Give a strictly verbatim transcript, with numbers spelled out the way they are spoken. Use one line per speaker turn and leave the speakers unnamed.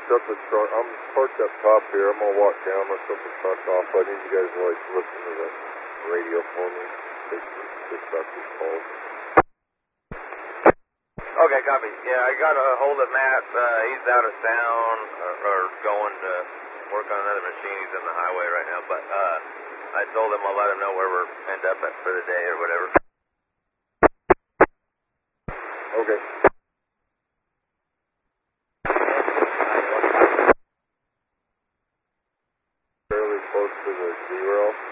parked up in front. I'm parked up top here. I'm gonna walk down, let the truck off. I need you guys to like listen to the radio for me. This this truck is called.
Okay, copy. Yeah, I got a hold of Matt. Uh, he's out of town or, or going to work on another machine. He's in the highway right now, but uh, I told him I'll let him know where we're end up at for the day or whatever.
Okay. Fairly close to the zero.